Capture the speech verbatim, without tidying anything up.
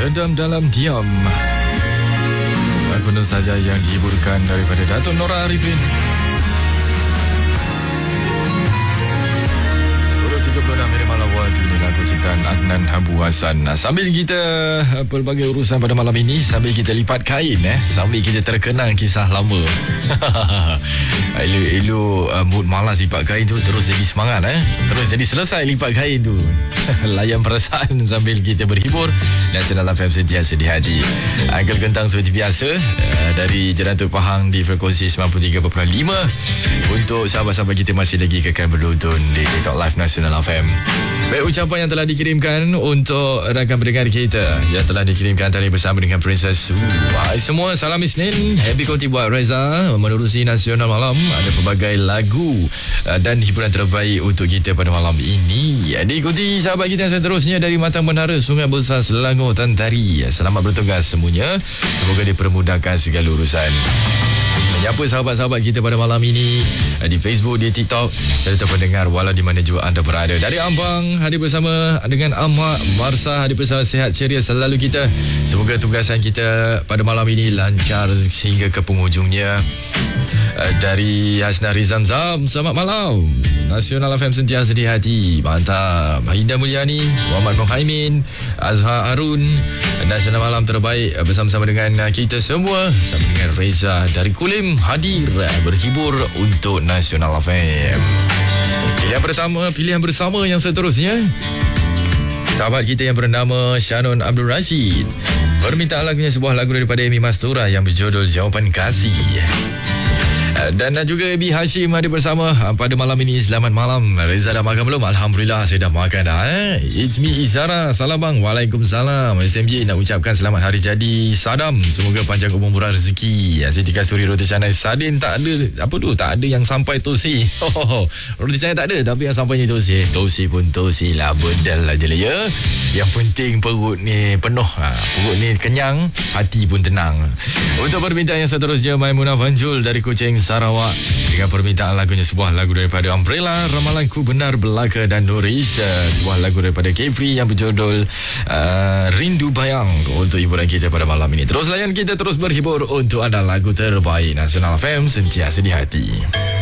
Redam dalam diam. Penuh saja yang dihiburkan daripada Datuk Nora Arifin. sepuluh tiga puluh enam minit malam waktu ini lagu ciptaan Adnan Habu Hassan. Sambil kita pelbagai urusan pada malam ini, sambil kita lipat kain, eh, sambil kita terkenang kisah lama. Elu-elu uh, mood malas lipat kain tu terus jadi semangat, eh. Terus jadi selesai lipat kain tu. Layan perasaan sambil kita berhibur. Nasional F M sentiasa di hati. Angkel kentang seperti biasa uh, dari Jerantul Pahang di frekuensi sembilan puluh tiga perpuluhan lima. Untuk sahabat-sahabat kita masih lagi kekal berlutun di TikTok Live Nasional F M. Baik, ucapan yang telah dikirimkan untuk rakan pendengar kita yang telah dikirimkan tadi bersama dengan Princess Su. Hai semua, salam Isnin. Happy konti buat Reza. Menerusi Nasional Malam, ada pelbagai lagu uh, dan hiburan terbaik untuk kita pada malam ini. Diikuti sahabat kita yang seterusnya dari Matang Menara, Sungai Besar, Selangor, Tantari. Selamat bertugas semuanya. Semoga dipermudahkan segala urusan. Menyapa sahabat-sahabat kita pada malam ini di Facebook, di TikTok, serta pendengar walau di mana juga anda berada. Dari Ampang, hadir bersama dengan Ahmad Marsa, hadir bersama, sihat ceria selalu kita. Semoga tugasan kita pada malam ini lancar sehingga ke penghujungnya. Dari Hasna Rizam Zam, selamat malam. Nasional F M sentiasa di hati. Mantap. Hinda Mulyani, Muhammad Muhaimin, Azhar Harun. Nasional Malam terbaik bersama-sama dengan kita semua. Bersama dengan Reza dari Kulim hadir berhibur untuk Nasional F M. Yang pertama, pilihan bersama yang seterusnya, sahabat kita yang bernama Shannon Abdul Rashid. Permintaan lagunya sebuah lagu daripada Amy Mastura yang berjudul Jawapan Kasih. Dan juga Abi Hashim hadir bersama pada malam ini. Selamat malam. Reza dah makan belum? Alhamdulillah saya dah makan dah, eh? It's me Izara. Salam bang. Waalaikumsalam. S M J nak ucapkan selamat hari jadi Sadam. Semoga panjang umur murah rezeki. Siti Kasuri roti canai sardin tak ada. Apa tu? Tak ada yang sampai tosi. Oh, roti canai tak ada, tapi yang sampainya tosi. Tosi pun tosi lah. Bedal lah je lah, ya. Yang penting perut ni penuh. Ha, perut ni kenyang, hati pun tenang. Untuk permintaan yang seterusnya, Maimunah Fanjul dari Kuching, Sarawak, dengan permintaan lagunya sebuah lagu daripada Umbrella, Ramalanku Benar Belaka dan Nuris, uh, sebuah lagu daripada Kefri yang berjudul uh, Rindu Bayang untuk hiburan kita pada malam ini. Terus layan kita, terus berhibur untuk anda lagu terbaik Nasional F M sentiasa di hati.